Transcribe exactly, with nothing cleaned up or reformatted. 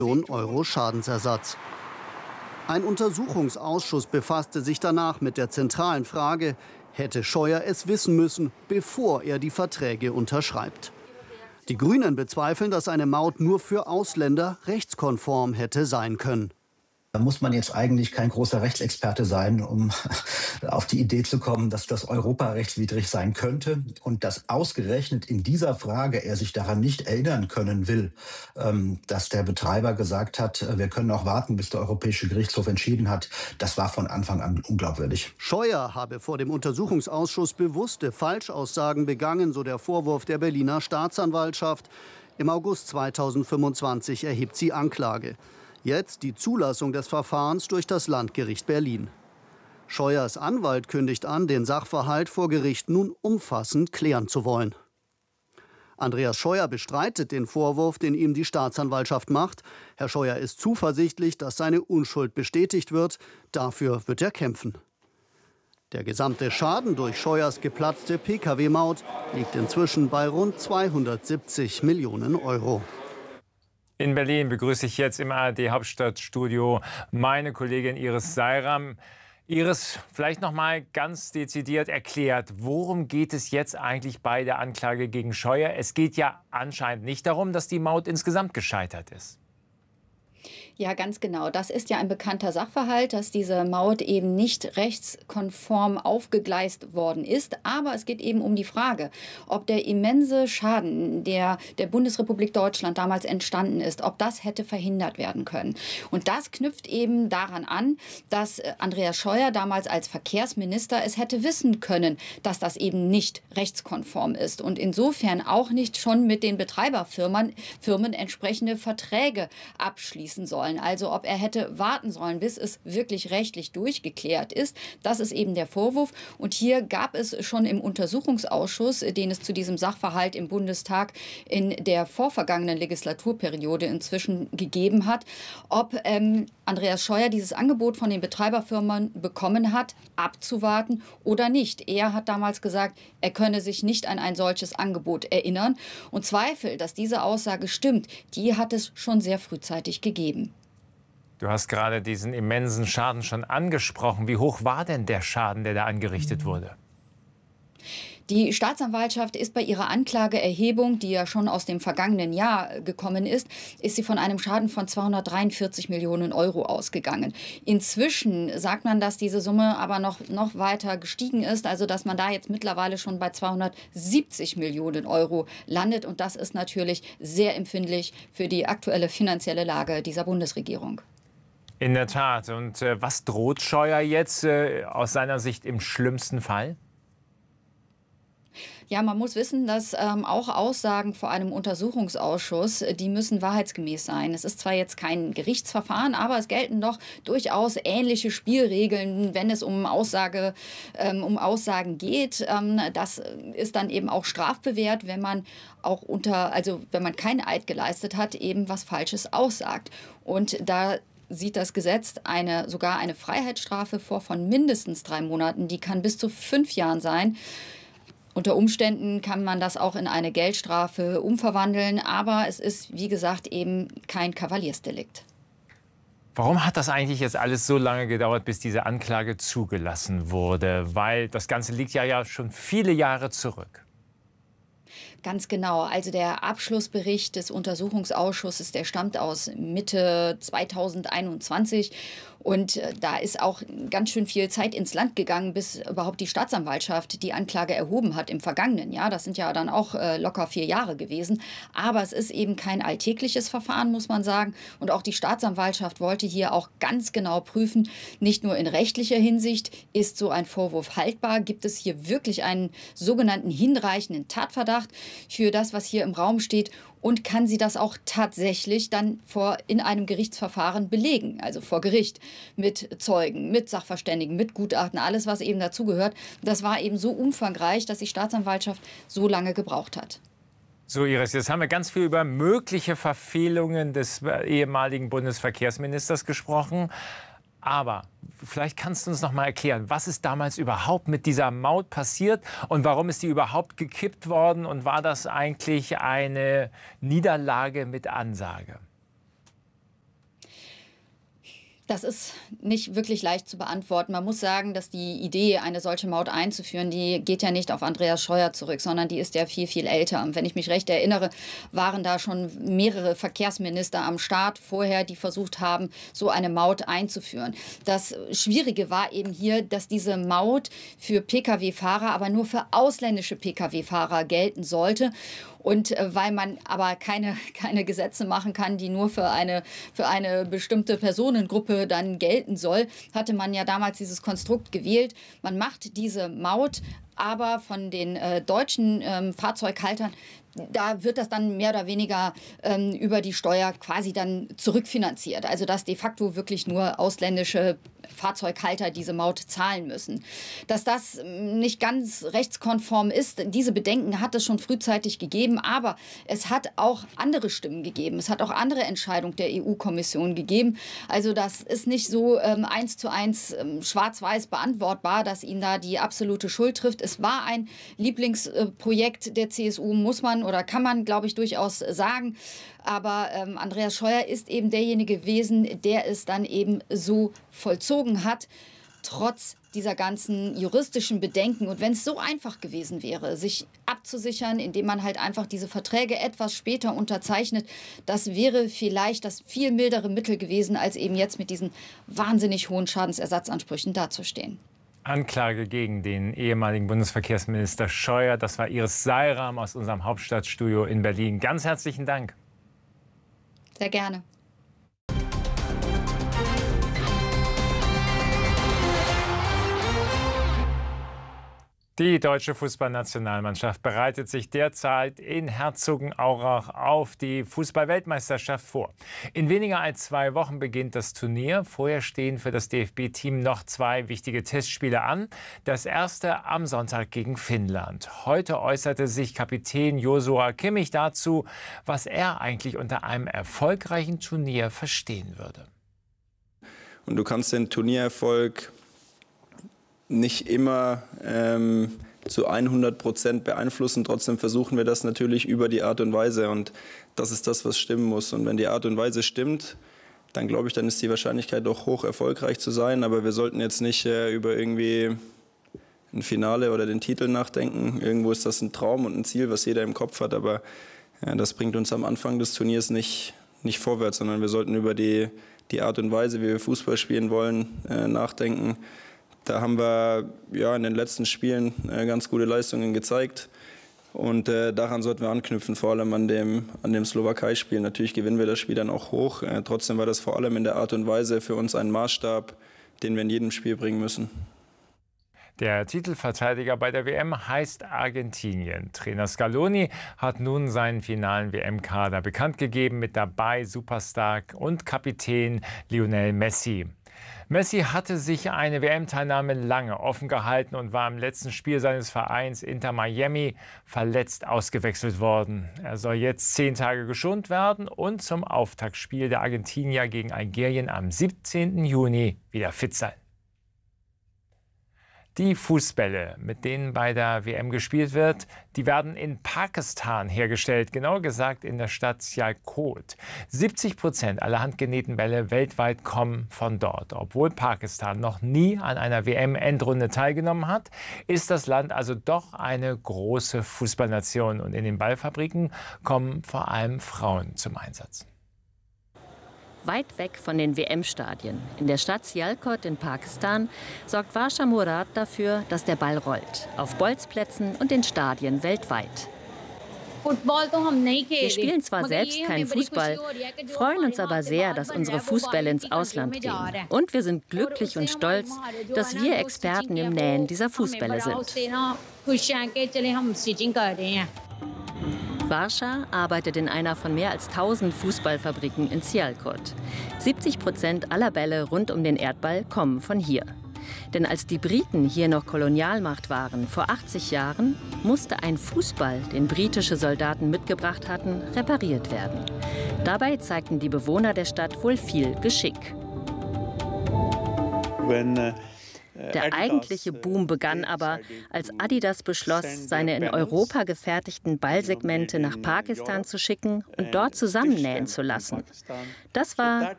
Euro Schadensersatz. Ein Untersuchungsausschuss befasste sich danach mit der zentralen Frage, hätte Scheuer es wissen müssen, bevor er die Verträge unterschreibt. Die Grünen bezweifeln, dass eine Maut nur für Ausländer rechtskonform hätte sein können. Da muss man jetzt eigentlich kein großer Rechtsexperte sein, um auf die Idee zu kommen, dass das europarechtswidrig sein könnte. Und dass ausgerechnet in dieser Frage er sich daran nicht erinnern können will, dass der Betreiber gesagt hat, wir können auch warten, bis der Europäische Gerichtshof entschieden hat, das war von Anfang an unglaubwürdig. Scheuer habe vor dem Untersuchungsausschuss bewusste Falschaussagen begangen, so der Vorwurf der Berliner Staatsanwaltschaft. Im August zweitausendfünfundzwanzig erhebt sie Anklage. Jetzt die Zulassung des Verfahrens durch das Landgericht Berlin. Scheuers Anwalt kündigt an, den Sachverhalt vor Gericht nun umfassend klären zu wollen. Andreas Scheuer bestreitet den Vorwurf, den ihm die Staatsanwaltschaft macht. Herr Scheuer ist zuversichtlich, dass seine Unschuld bestätigt wird. Dafür wird er kämpfen. Der gesamte Schaden durch Scheuers geplatzte P K W-Maut liegt inzwischen bei rund zweihundertsiebzig Millionen Euro. In Berlin begrüße ich jetzt im A R D-Hauptstadtstudio meine Kollegin Iris Seiram. Iris, vielleicht noch mal ganz dezidiert erklärt, worum geht es jetzt eigentlich bei der Anklage gegen Scheuer? Es geht ja anscheinend nicht darum, dass die Maut insgesamt gescheitert ist. Ja, ganz genau. Das ist ja ein bekannter Sachverhalt, dass diese Maut eben nicht rechtskonform aufgegleist worden ist. Aber es geht eben um die Frage, ob der immense Schaden, der der Bundesrepublik Deutschland damals entstanden ist, ob das hätte verhindert werden können. Und das knüpft eben daran an, dass Andreas Scheuer damals als Verkehrsminister es hätte wissen können, dass das eben nicht rechtskonform ist und insofern auch nicht schon mit den Betreiberfirmen Firmen entsprechende Verträge abschließen sollen. Also ob er hätte warten sollen, bis es wirklich rechtlich durchgeklärt ist. Das ist eben der Vorwurf. Und hier gab es schon im Untersuchungsausschuss, den es zu diesem Sachverhalt im Bundestag in der vorvergangenen Legislaturperiode inzwischen gegeben hat, ob ähm, Andreas Scheuer dieses Angebot von den Betreiberfirmen bekommen hat, abzuwarten oder nicht. Er hat damals gesagt, er könne sich nicht an ein solches Angebot erinnern. Und Zweifel, dass diese Aussage stimmt, die hat es schon sehr frühzeitig gegeben. Du hast gerade diesen immensen Schaden schon angesprochen. Wie hoch war denn der Schaden, der da angerichtet wurde? Die Staatsanwaltschaft ist bei ihrer Anklageerhebung, die ja schon aus dem vergangenen Jahr gekommen ist, ist sie von einem Schaden von zweihundertdreiundvierzig Millionen Euro ausgegangen. Inzwischen sagt man, dass diese Summe aber noch, noch weiter gestiegen ist, also dass man da jetzt mittlerweile schon bei zweihundertsiebzig Millionen Euro landet. Und das ist natürlich sehr empfindlich für die aktuelle finanzielle Lage dieser Bundesregierung. In der Tat. Und äh, was droht Scheuer jetzt äh, aus seiner Sicht im schlimmsten Fall? Ja, man muss wissen, dass ähm, auch Aussagen vor einem Untersuchungsausschuss, die müssen wahrheitsgemäß sein. Es ist zwar jetzt kein Gerichtsverfahren, aber es gelten doch durchaus ähnliche Spielregeln, wenn es um, Aussage, ähm, um Aussagen geht. Ähm, das ist dann eben auch strafbewehrt, wenn man auch unter, also wenn man keinen Eid geleistet hat, eben was Falsches aussagt. Und da sieht das Gesetz eine, sogar eine Freiheitsstrafe vor von mindestens drei Monaten. Die kann bis zu fünf Jahren sein. Unter Umständen kann man das auch in eine Geldstrafe umverwandeln. Aber es ist, wie gesagt, eben kein Kavaliersdelikt. Warum hat das eigentlich jetzt alles so lange gedauert, bis diese Anklage zugelassen wurde? Weil das Ganze liegt ja, ja schon viele Jahre zurück. Ganz genau. Also der Abschlussbericht des Untersuchungsausschusses, der stammt aus Mitte zweitausendeinundzwanzig. Und äh, da ist auch ganz schön viel Zeit ins Land gegangen, bis überhaupt die Staatsanwaltschaft die Anklage erhoben hat im vergangenen Jahr. Das sind ja dann auch äh, locker vier Jahre gewesen. Aber es ist eben kein alltägliches Verfahren, muss man sagen. Und auch die Staatsanwaltschaft wollte hier auch ganz genau prüfen, nicht nur in rechtlicher Hinsicht, ist so ein Vorwurf haltbar? Gibt es hier wirklich einen sogenannten hinreichenden Tatverdacht für das, was hier im Raum steht? Und kann sie das auch tatsächlich dann vor, in einem Gerichtsverfahren belegen, also vor Gericht, mit Zeugen, mit Sachverständigen, mit Gutachten, alles, was eben dazugehört. Das war eben so umfangreich, dass die Staatsanwaltschaft so lange gebraucht hat. So, Iris, jetzt haben wir ganz viel über mögliche Verfehlungen des ehemaligen Bundesverkehrsministers gesprochen. Aber vielleicht kannst du uns noch mal erklären, was ist damals überhaupt mit dieser Maut passiert und warum ist die überhaupt gekippt worden? Und war das eigentlich eine Niederlage mit Ansage? Das ist nicht wirklich leicht zu beantworten. Man muss sagen, dass die Idee, eine solche Maut einzuführen, die geht ja nicht auf Andreas Scheuer zurück, sondern die ist ja viel, viel älter. Und wenn ich mich recht erinnere, waren da schon mehrere Verkehrsminister am Start vorher, die versucht haben, so eine Maut einzuführen. Das Schwierige war eben hier, dass diese Maut für Pkw-Fahrer, aber nur für ausländische Pkw-Fahrer gelten sollte. Und äh, weil man aber keine, keine Gesetze machen kann, die nur für eine, für eine bestimmte Personengruppe dann gelten soll, hatte man ja damals dieses Konstrukt gewählt. Man macht diese Maut, aber von den äh, deutschen ähm, Fahrzeughaltern, da wird das dann mehr oder weniger ähm, über die Steuer quasi dann zurückfinanziert. Also dass de facto wirklich nur ausländische Fahrzeughalter diese Maut zahlen müssen. Dass das nicht ganz rechtskonform ist, diese Bedenken hat es schon frühzeitig gegeben, aber es hat auch andere Stimmen gegeben. Es hat auch andere Entscheidungen der E U-Kommission gegeben. Also das ist nicht so ähm, eins zu eins ähm, schwarz-weiß beantwortbar, dass ihnen da die absolute Schuld trifft. Es war ein Lieblingsprojekt der C S U, muss man oder kann man, glaube ich, durchaus sagen. Aber ähm, Andreas Scheuer ist eben derjenige gewesen, der es dann eben so vollzogen hat, trotz dieser ganzen juristischen Bedenken. Und wenn es so einfach gewesen wäre, sich abzusichern, indem man halt einfach diese Verträge etwas später unterzeichnet, das wäre vielleicht das viel mildere Mittel gewesen, als eben jetzt mit diesen wahnsinnig hohen Schadensersatzansprüchen dazustehen. Anklage gegen den ehemaligen Bundesverkehrsminister Scheuer. Das war Iris Seiram aus unserem Hauptstadtstudio in Berlin. Ganz herzlichen Dank. Sehr gerne. Die deutsche Fußballnationalmannschaft bereitet sich derzeit in Herzogenaurach auf die Fußball-Weltmeisterschaft vor. In weniger als zwei Wochen beginnt das Turnier. Vorher stehen für das D F B-Team noch zwei wichtige Testspiele an. Das erste am Sonntag gegen Finnland. Heute äußerte sich Kapitän Joshua Kimmich dazu, was er eigentlich unter einem erfolgreichen Turnier verstehen würde. Und du kannst den Turniererfolg nicht immer ähm, zu hundert Prozent beeinflussen. Trotzdem versuchen wir das natürlich über die Art und Weise. Und das ist das, was stimmen muss. Und wenn die Art und Weise stimmt, dann glaube ich, dann ist die Wahrscheinlichkeit doch hoch, erfolgreich zu sein. Aber wir sollten jetzt nicht äh, über irgendwie ein Finale oder den Titel nachdenken. Irgendwo ist das ein Traum und ein Ziel, was jeder im Kopf hat. Aber ja, das bringt uns am Anfang des Turniers nicht, nicht vorwärts, sondern wir sollten über die, die Art und Weise, wie wir Fußball spielen wollen, äh, nachdenken. Da haben wir ja, in den letzten Spielen äh, ganz gute Leistungen gezeigt. Und äh, daran sollten wir anknüpfen, vor allem an dem, an dem Slowakei-Spiel. Natürlich gewinnen wir das Spiel dann auch hoch. Äh, trotzdem war das vor allem in der Art und Weise für uns ein Maßstab, den wir in jedem Spiel bringen müssen. Der Titelverteidiger bei der W M heißt Argentinien. Trainer Scaloni hat nun seinen finalen W M-Kader bekannt gegeben. Mit dabei Superstar und Kapitän Lionel Messi. Messi hatte sich eine W M-Teilnahme lange offen gehalten und war im letzten Spiel seines Vereins Inter Miami verletzt ausgewechselt worden. Er soll jetzt zehn Tage geschont werden und zum Auftaktspiel der Argentinier gegen Algerien am siebzehnten Juni wieder fit sein. Die Fußbälle, mit denen bei der W M gespielt wird, die werden in Pakistan hergestellt, genauer gesagt in der Stadt Sialkot. siebzig Prozent aller handgenähten Bälle weltweit kommen von dort. Obwohl Pakistan noch nie an einer W M-Endrunde teilgenommen hat, ist das Land also doch eine große Fußballnation. Und in den Ballfabriken kommen vor allem Frauen zum Einsatz. Weit weg von den W M-Stadien, in der Stadt Sialkot in Pakistan, sorgt Varsha Murad dafür, dass der Ball rollt. Auf Bolzplätzen und in Stadien weltweit. Wir spielen zwar selbst keinen Fußball, freuen uns aber sehr, dass unsere Fußbälle ins Ausland gehen. Und wir sind glücklich und stolz, dass wir Experten im Nähen dieser Fußbälle sind. Varsha arbeitet in einer von mehr als tausend Fußballfabriken in Sialkot. siebzig Prozent aller Bälle rund um den Erdball kommen von hier. Denn als die Briten hier noch Kolonialmacht waren, vor achtzig Jahren, musste ein Fußball, den britische Soldaten mitgebracht hatten, repariert werden. Dabei zeigten die Bewohner der Stadt wohl viel Geschick. When, uh Der eigentliche Boom begann aber, als Adidas beschloss, seine in Europa gefertigten Ballsegmente nach Pakistan zu schicken und dort zusammennähen zu lassen. Das war